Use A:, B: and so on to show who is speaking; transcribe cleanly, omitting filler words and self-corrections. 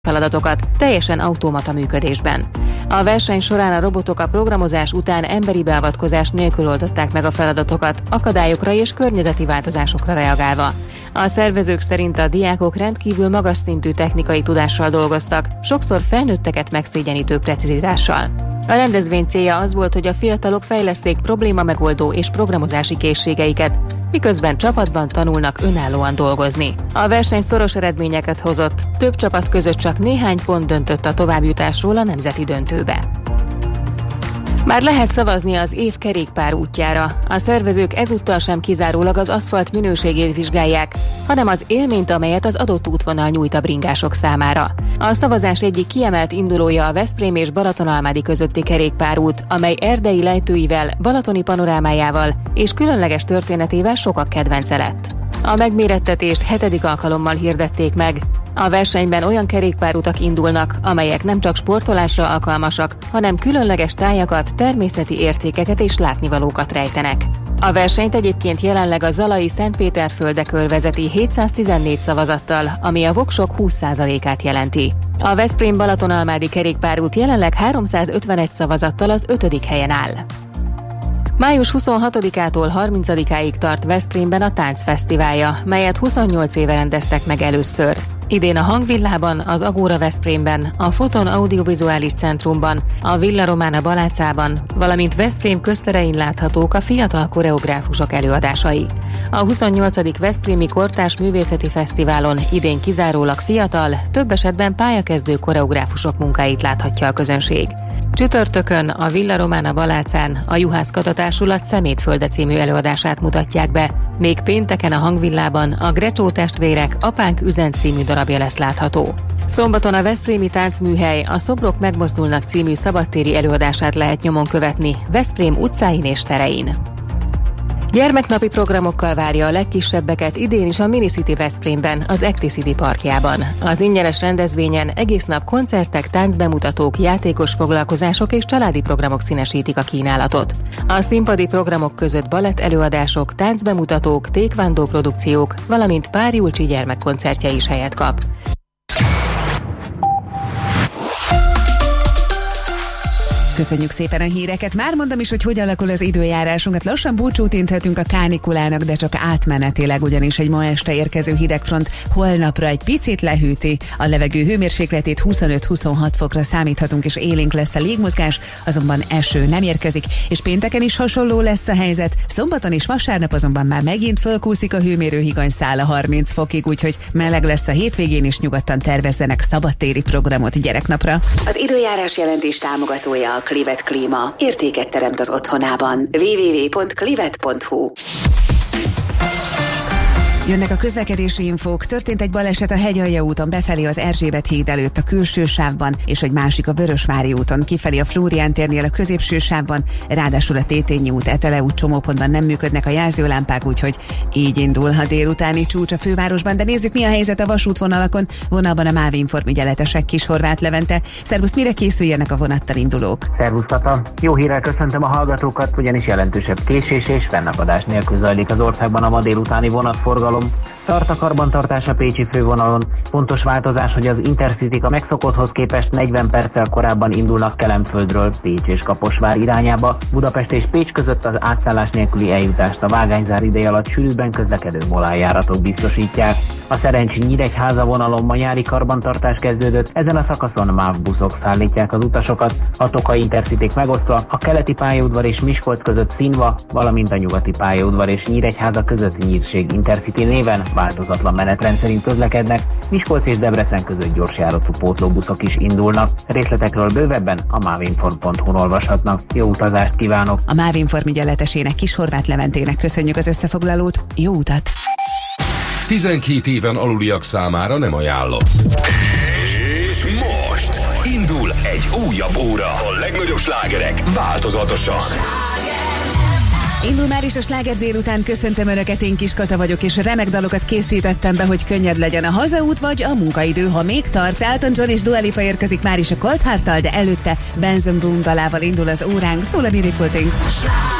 A: feladatokat teljesen automata működésben. A verseny során a robotok a programozás után emberi beavatkozás nélkül oldották meg a feladatokat, akadályokra és környezeti változásokra reagálva. A szervezők szerint a diákok rendkívül magas szintű technikai tudással dolgoztak, sokszor felnőtteket megszégyenítő precizitással. A rendezvény célja az volt, hogy a fiatalok fejlesszék problémamegoldó és programozási készségeiket, miközben csapatban tanulnak önállóan dolgozni. A verseny szoros eredményeket hozott, több csapat között csak néhány pont döntött a továbbjutásról a nemzeti döntőbe. Már lehet szavazni az év kerékpár útjára. A szervezők ezúttal sem kizárólag az aszfalt minőségét vizsgálják, hanem az élményt, amelyet az adott útvonal nyújt a bringások számára. A szavazás egyik kiemelt indulója a Veszprém és Balatonalmádi közötti kerékpárút, amely erdei lejtőivel, balatoni panorámájával és különleges történetével sokak kedvence lett. A megmérettetést 7. alkalommal hirdették meg. A versenyben olyan kerékpárutak indulnak, amelyek nem csak sportolásra alkalmasak, hanem különleges tájakat, természeti értékeket és látnivalókat rejtenek. A versenyt egyébként jelenleg a zalai Szentpéterföldekör vezeti 714 szavazattal, ami a voksok 20%-át jelenti. A Veszprém-Balatonalmádi kerékpárút jelenleg 351 szavazattal az 5. helyen áll. Május 26-ától 30-áig tart Veszprémben a Táncfesztiválja, melyet 28 éve rendeztek meg először. Idén a Hangvillában, az Agóra Veszprémben, a Foton Audiovizuális Centrumban, a Villa Romana Balácában, valamint Veszprém közterein láthatók a fiatal koreográfusok előadásai. A 28. Veszprémi Kortárs Művészeti Fesztiválon idén kizárólag fiatal, több esetben pályakezdő koreográfusok munkáit láthatja a közönség. Csütörtökön a Villa Romana Balácán a Juhász Kata Társulat Szemétfölde című előadását mutatják be, még pénteken a Hangvillában a Grecsó testvérek Apánk üzen című darabja lesz látható. Szombaton a Veszprémi Táncműhely a Szobrok megmozdulnak című szabadtéri előadását lehet nyomon követni Veszprém utcáin és terein. Gyermeknapi programokkal várja a legkisebbeket idén is a Minicity Veszprémben, az Acticity parkjában. Az ingyenes rendezvényen egész nap koncertek, táncbemutatók, játékos foglalkozások és családi programok színesítik a kínálatot. A színpadi programok között balett előadások, táncbemutatók, taekwondo produkciók, valamint Pár Julcsi gyermekkoncertje is helyet kap.
B: Köszönjük szépen a híreket. Már mondom is, hogy alakul az időjárásunkat. Lassan búcsút inthetünk a kánikulának, de csak átmenetileg, ugyanis egy ma este érkező hidegfront holnapra egy picit lehűti a levegő hőmérsékletét, 25-26 fokra számíthatunk, és élénk lesz a légmozgás, azonban eső nem érkezik, és pénteken is hasonló lesz a helyzet. Szombaton és vasárnap azonban már megint fölkúszik a hőmérő higanyszál a 30 fokig, úgyhogy meleg lesz a hétvégén, és nyugodtan tervezzenek szabadtéri programot gyereknapra. Az időjárás jelentés támogatója a Clivet Klíma. Értéket teremt az otthonában. www.clivet.hu. Jönnek a közlekedési infók. Történt egy baleset a Hegyalja úton befelé az Erzsébet híd előtt a külső sávban, és egy másik a Vörösvári úton kifelé a Flórián térnél a középső sávban, ráadásul a Tétényi út, Etele út csomópontban nem működnek a jelzőlámpák, úgyhogy így indul a délutáni csúcs a fővárosban. De nézzük, mi a helyzet a vasútvonalakon. Vonalban a MÁV Inform ügyeletesek, Kishorváth Levente. Szervusz, mire készüljenek a vonattal indulók?
C: Szervusz, Tata. Jó hírrel köszöntöm a hallgatókat, ugyanis jelentősebb késés és fennakadás nélkül zajlik az országban a ma délutáni vonatforgalom. Tart a karbantartás a pécsi fővonalon. Fontos változás, hogy az Intercity-k a megszokotthoz képest 40 perccel korábban indulnak Kelenföldről Pécs és Kaposvár irányába. Budapest és Pécs között az átszállás nélküli eljutást a vágányzár ideje alatt sűrűbben közlekedő moláljáratok biztosítják. A Szerencsé-Nyíregyháza vonalon ma nyári karbantartás kezdődött, ezen a szakaszon MÁV buszok szállítják az utasokat. A Tokai Intercity-k megosztva a keleti pályaudvar és Miskolc között Színva, valamint a nyugati pályaudvar és Nyíregyháza között Nyírség Intercity néven változatlan menetrend szerint közlekednek, Miskolc és Debrecen között gyorsjáratú pótlóbuszok is indulnak. Részletekről bővebben a mavinform.hu-n olvashatnak. Jó utazást kívánok!
B: A MÁV Inform ügyeletesének, Kishorváth Leventének köszönjük az összefoglalót. Jó utat!
D: 12 éven aluliak számára nem ajánlott. És most indul egy újabb óra. A legnagyobb slágerek változatosan.
B: Indul már is a Sláger délután, köszöntöm Önöket, én Kis Kata vagyok, és remek dalokat készítettem be, hogy könnyed legyen a hazaút vagy a munkaidő, ha még tart. Elton John és Dua Lipa érkezik már is a Cold Heart-tal, de előtte Benson Boone dalával indul az óránk, szól a Beautiful Things.